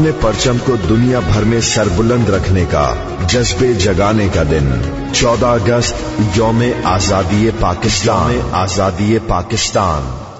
अपने परचम को दुनिया भर में सरबुलंद रखने का जज्बे जगाने का दिन 14 अगस्त यौम आजादी पाकिस्तान।